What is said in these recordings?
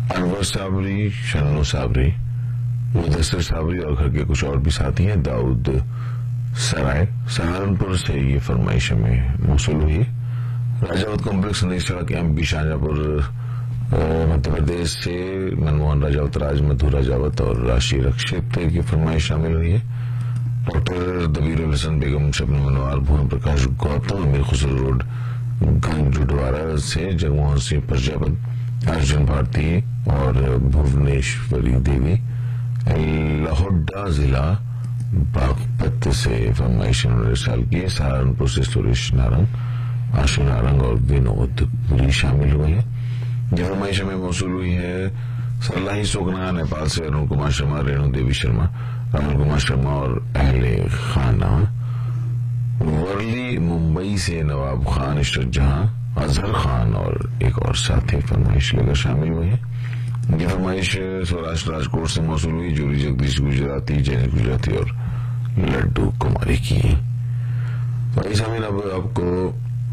अनवर साबरी, शन्नू साबरी, मुदस्सिर साबरी और घर के कुछ और भी साथी हैं। दाऊद सराय सहारनपुर से ये फरमाइश हमें मौसूल हुई। राजावत कॉम्प्लेक्स नई सड़क एमपी शाहजहांपुर मध्य प्रदेश से मनमोहन राजावत, राज मधु राजावत और राशि रक्षित की फरमाइश शामिल हुई है। डॉक्टर दबीरुल हसन बेगम, शबनम मनवार, भुवन प्रकाश गौतम, अमीर खुसरो रोड गंजुडवारा से जगमोहन सिंह प्रजापत, अर्जुन भारती और भुवनेश्वरी देवी, लाहौरा जिला बागपत से फरमाइश साल की। सहारनपुर से सुरेश नारंग, आशु नारंग और विनोद पुरी शामिल हुए हैं। यह फरमाइश में मौसूल हुई है सरलाही सोगना, नेपाल से अरुण कुमार शर्मा, रेणु देवी शर्मा, राहुल कुमार शर्मा और अहले खाना। वर्ली मुंबई से नवाब खान, इशरत जहां, अजहर खान और एक और साथी फरमाइश लेकर शामिल हुए हैं। यह फरमाइश सौराष्ट्र राजकोट से मौसूल हुई। जूली जगदीश गुजराती, जैन गुजराती और लड्डू कुमारी की। तो ऐसा में अब आपको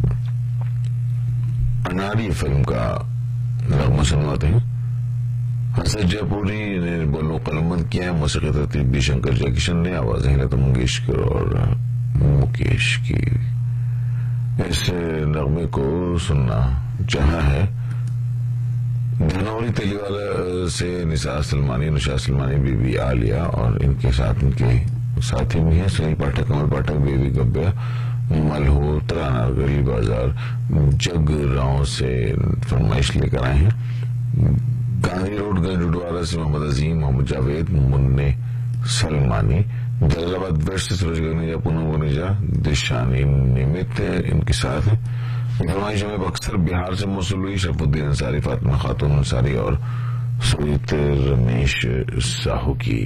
अनारी फिल्म का नगमा सुनवाते हैं। हसन जयपुरी ने बोलो कलमत किया है। मौसीकी तरतीब बी शंकर जयकिशन ने, आवाज है लता मंगेशकर और मुकेश की। इस नगमे को सुनना चाहा है धनौरी तेलीवाला से निसार सलमानी, नुशा सलमानी, बीबी आलिया और इनके साथ इनके साथी भी हैं सुनील पाठक, कमल पाठक, बेबी गब्या, मल्होत्रा, नारगली बाजार, जगरांव से फरमाइश लेकर आए हैं। गांधी रोड गंजुडवारा से मोहम्मद अजीम, मोहम्मद जावेद, मुन्ने सलमानी, जलालाबाद वेस्ट से सूरज गनेजा, पूनम गनेजा, दिशानी निमित इनके साथ है। फरमाइश में बक्सर बिहार से मौसूल हुई। शरफुद्दीन अंसारी, फातिमा खातून अंसारी और सुजीत रमेश साहू की।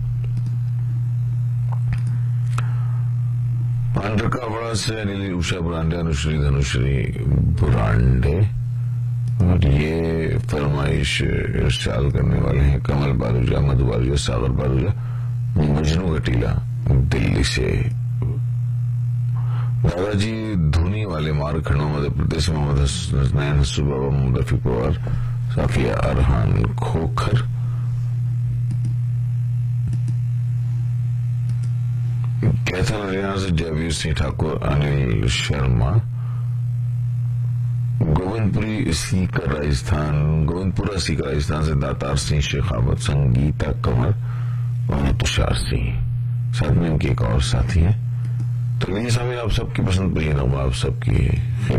पांड्रकावड़ा से अनिल उषा बुरांडे, अनुश्री धनुश्री बुरांडे और ये फरमाइश इरशाल करने वाले हैं कमल बारूजा, मधु बारूजा, सागर बारूजा, मजनू गटीला दिल्ली से। दादाजी धुनी वाले मार्ग, खंडवा मध्य प्रदेश, मोहम्मद हसनैन, हस्सू बाबा, मोहम्मद रफीक पवार, साफिया अरहान खोखर। कैथल हरियाणा से जयवीर सिंह ठाकुर, अनिल शर्मा, गोविंदपुरा सीकर राजस्थान से दातार सिंह शेखावत, संगीता कंवर और तुषार सिंह, साथ में इनके एक और साथी हैं। तो ये शामिल आप सबकी पसंद पर ही नगमा आप सबकी